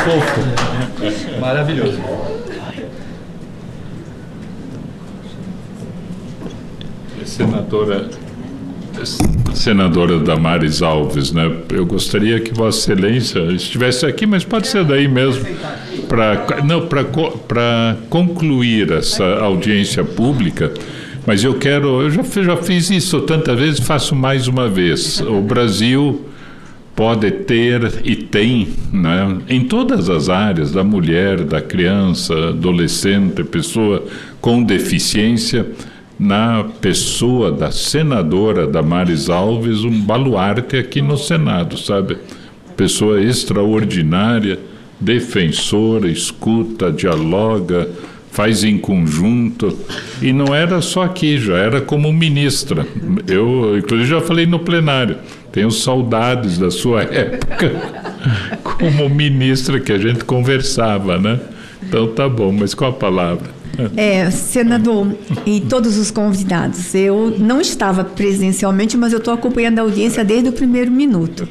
fofo. Maravilhoso. Senadora Damares Alves, né? Eu gostaria que Vossa Excelência estivesse aqui, mas pode ser daí mesmo, para concluir essa audiência pública. Mas eu já fiz isso tantas vezes, faço mais uma vez. O Brasil pode ter e tem, né, em todas as áreas, da mulher, da criança, adolescente, pessoa com deficiência, na pessoa da senadora Damares Alves, um baluarte aqui no Senado, sabe? Pessoa extraordinária, defensora, escuta, dialoga, faz em conjunto. E não era só aqui, já era como ministra. Eu, inclusive, já falei no plenário, tenho saudades da sua época como ministra, que a gente conversava, né? Então tá bom, mas qual a palavra? Senador e todos os convidados, eu não estava presencialmente, mas eu estou acompanhando a audiência desde o primeiro minuto.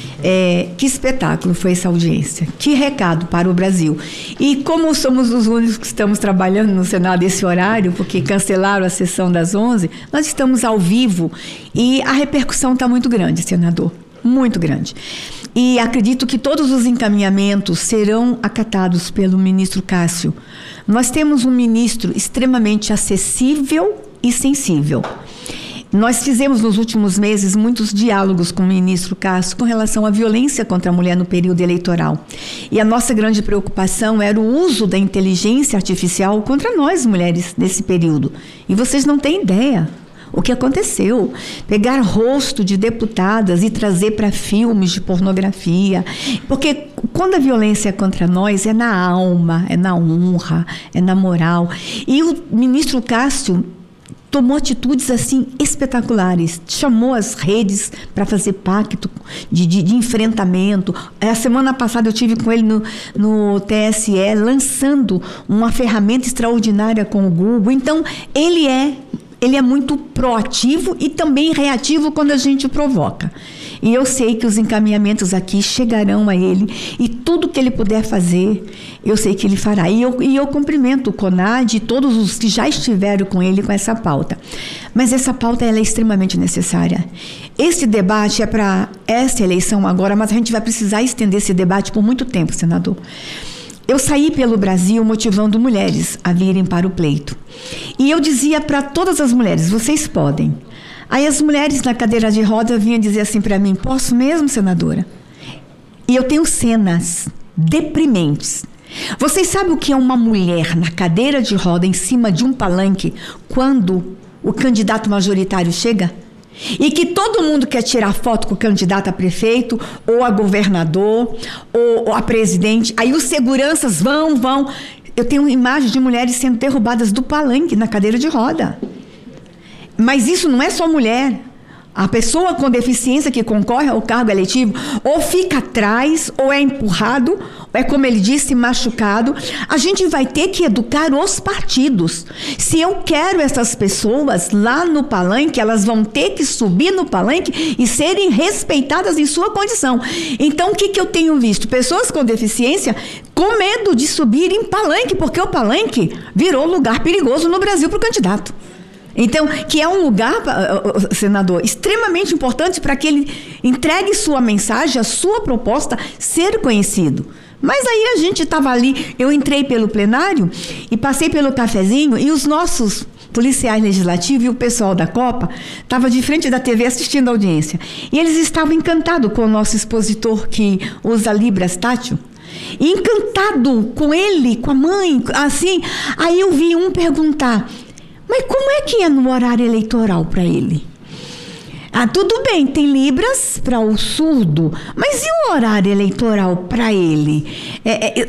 Que espetáculo foi essa audiência, que recado para o Brasil. E como somos os únicos que estamos trabalhando no Senado esse horário, porque cancelaram a sessão das 11, nós estamos ao vivo e a repercussão está muito grande, senador, muito grande. E acredito que todos os encaminhamentos serão acatados pelo ministro Cássio. Nós temos um ministro extremamente acessível e sensível. Nós fizemos nos últimos meses muitos diálogos com o ministro Cássio com relação à violência contra a mulher no período eleitoral. E a nossa grande preocupação era o uso da inteligência artificial contra nós, mulheres, nesse período. E vocês não têm ideia o que aconteceu. Pegar rosto de deputadas e trazer para filmes de pornografia. Porque quando a violência é contra nós, é na alma, é na honra, é na moral. E o ministro Cássio tomou atitudes assim espetaculares, chamou as redes para fazer pacto de enfrentamento. A semana passada eu tive com ele no TSE, lançando uma ferramenta extraordinária com o Google. Então, ele é muito proativo e também reativo quando a gente o provoca. E eu sei que os encaminhamentos aqui chegarão a ele e tudo que ele puder fazer, eu sei que ele fará. E eu cumprimento o CONAD e todos os que já estiveram com ele com essa pauta. Mas essa pauta ela é extremamente necessária. Esse debate é para essa eleição agora, mas a gente vai precisar estender esse debate por muito tempo, senador. Eu saí pelo Brasil motivando mulheres a virem para o pleito. E eu dizia para todas as mulheres, vocês podem. Aí as mulheres na cadeira de roda vinham dizer assim para mim, posso mesmo, senadora? E eu tenho cenas deprimentes. Vocês sabem o que é uma mulher na cadeira de roda em cima de um palanque quando o candidato majoritário chega? E que todo mundo quer tirar foto com o candidato a prefeito, ou a governador, ou a presidente. Aí os seguranças vão. Eu tenho imagens de mulheres sendo derrubadas do palanque na cadeira de roda. Mas isso não é só mulher. A pessoa com deficiência que concorre ao cargo eletivo ou fica atrás, ou é empurrado, ou é, como ele disse, machucado. A gente vai ter que educar os partidos. Se eu quero essas pessoas lá no palanque, elas vão ter que subir no palanque e serem respeitadas em sua condição. Então, o que eu tenho visto? Pessoas com deficiência com medo de subir em palanque, porque o palanque virou lugar perigoso no Brasil para o candidato. Então, que é um lugar, senador, extremamente importante para que ele entregue sua mensagem, a sua proposta ser conhecido. Mas aí a gente estava ali, eu entrei pelo plenário e passei pelo cafezinho e os nossos policiais legislativos e o pessoal da Copa estavam de frente da TV assistindo a audiência. E eles estavam encantados com o nosso expositor que usa Libras tátil. E encantado com ele, com a mãe, assim. Aí eu vi um perguntar, mas como é que é no horário eleitoral para ele? Tudo bem, tem Libras para o surdo, mas e o horário eleitoral para ele?